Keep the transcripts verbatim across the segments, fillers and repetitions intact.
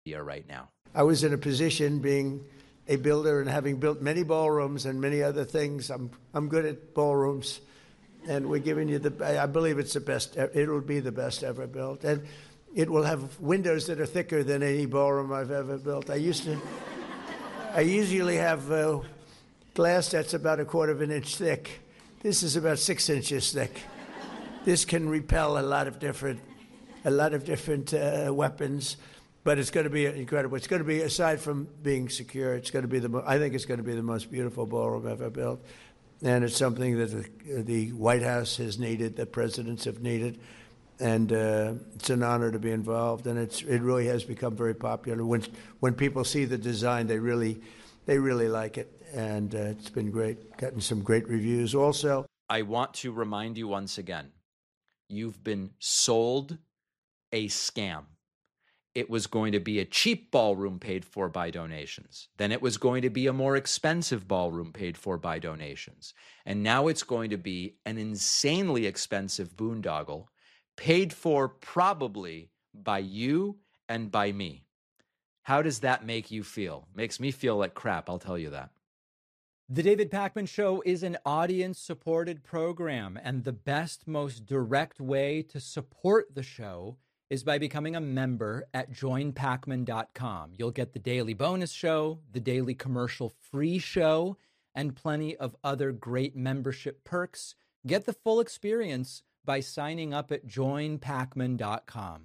right now. I was in a position being a builder and having built many ballrooms and many other things. I'm I'm good at ballrooms, and we're giving you the. I believe it's the best. It will be the best ever built, and it will have windows that are thicker than any ballroom I've ever built. I used to. I usually have uh, glass that's about a quarter of an inch thick. This is about six inches thick. This can repel a lot of different, a lot of different uh, weapons. But it's going to be incredible. It's going to be, aside from being secure, it's going to be the. Mo- I think it's going to be the most beautiful ballroom ever built, and it's something that the, the White House has needed, the presidents have needed, and uh, it's an honor to be involved. And it's it really has become very popular. When when people see the design, they really they really like it, and uh, it's been great. Gotten some great reviews. Also, I want to remind you once again, you've been sold a scam. It was going to be a cheap ballroom paid for by donations. Then it was going to be a more expensive ballroom paid for by donations. And now it's going to be an insanely expensive boondoggle paid for probably by you and by me. How does that make you feel? Makes me feel like crap, I'll tell you that. The David Pakman Show is an audience-supported program, and the best, most direct way to support the show is by becoming a member at join pakman dot com. You'll get the daily bonus show, the daily commercial-free show, and plenty of other great membership perks. Get the full experience by signing up at join pakman dot com.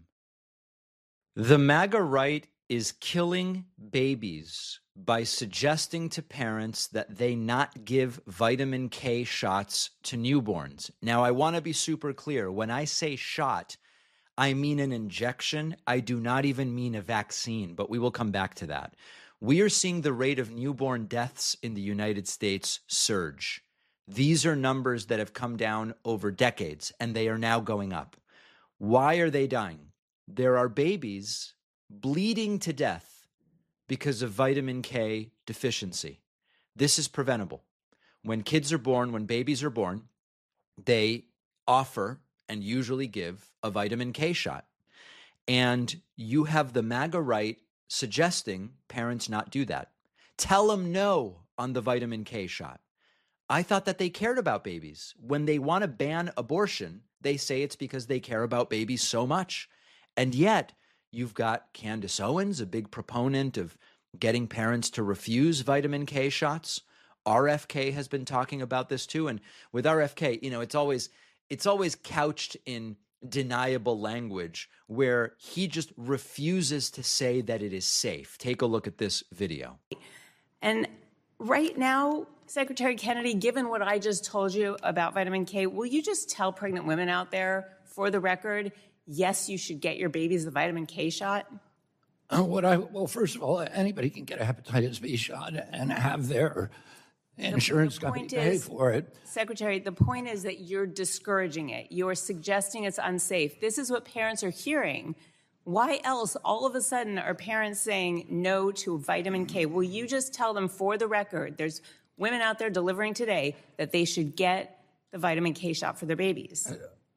The MAGA right is killing babies by suggesting to parents that they not give vitamin K shots to newborns. Now, I want to be super clear. When I say shot, I mean an injection. I do not even mean a vaccine, but we will come back to that. We are seeing the rate of newborn deaths in the United States surge. These are numbers that have come down over decades, and they are now going up. Why are they dying? There are babies bleeding to death because of vitamin K deficiency. This is preventable. When kids are born, when babies are born, they offer and usually give a vitamin K shot. And you have the MAGA right suggesting parents not do that. Tell them no on the vitamin K shot. I thought that they cared about babies. When they want to ban abortion, they say it's because they care about babies so much. And yet, you've got Candace Owens, a big proponent of getting parents to refuse vitamin K shots. R F K has been talking about this too. And with R F K, you know, it's always it's always couched in deniable language where he just refuses to say that it is safe. Take a look at this video. And right now, Secretary Kennedy, given what I just told you about vitamin K, will you just tell pregnant women out there, for the record, yes, you should get your babies the vitamin K shot? Uh, what I well, first of all, anybody can get a hepatitis B shot and have their insurance company pay for it. Secretary, the point is that you're discouraging it. You're suggesting it's unsafe. This is what parents are hearing. Why else, all of a sudden, are parents saying no to vitamin K? Will you just tell them, for the record, there's women out there delivering today, that they should get the vitamin K shot for their babies?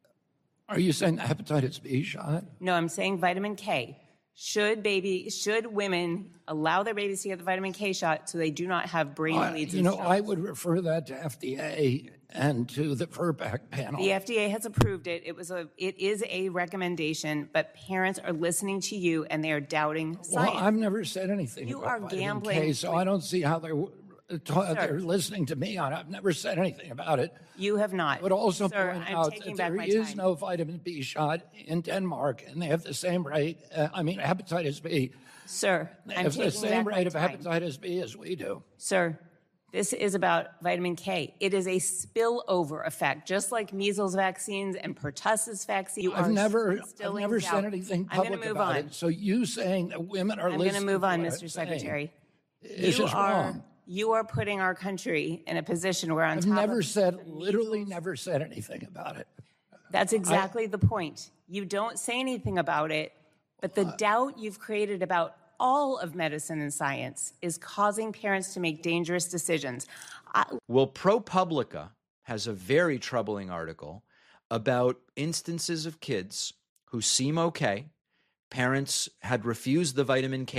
Are you saying the hepatitis B shot? No, I'm saying vitamin K. Should baby, should women allow their babies to get the vitamin K shot so they do not have brain Uh, bleeds? you and know, strokes? I would refer that to F D A and to the FERPAC panel. The F D A has approved it. It was a, it is a recommendation, but parents are listening to you and they are doubting science. Well, I've never said anything You about are vitamin gambling K, so with- I don't see how they're, ta- they're listening to me on it. I've never said anything about it. You have not. I would also Sir, point I'm out taking that back there my is time. no vitamin B shot in Denmark, and they have the same rate. Uh, I mean, hepatitis B. Sir, They I'm have the taking same back rate my of time. hepatitis B as we do. Sir, this is about vitamin K. It is a spillover effect, just like measles vaccines and pertussis vaccine. You I've are never, I've instilling never doubt. said anything I'm going public to move about on. it. So you saying that women are I'm going to listening move on, what Mister I'm saying Secretary. is You just are wrong. you are putting our country in a position where on I've top never of said, the literally measles- never said anything about it. That's exactly the point. You don't say anything about it, but the doubt you've created about all of medicine and science is causing parents to make dangerous decisions. I, Well, ProPublica has a very troubling article about instances of kids who seem okay, parents had refused the vitamin K